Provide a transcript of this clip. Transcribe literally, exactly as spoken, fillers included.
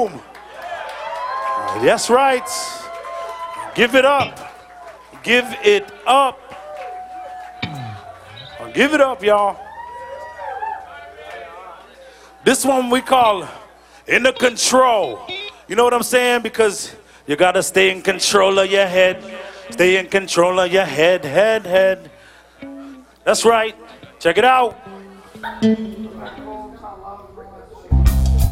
room. That's right. Give it up. Give it up. Give it up, y'all. This one we call In the Control. You know what I'm saying? Because you gotta stay in control of your head. Stay in control of your head, head, head. That's right. Check it out.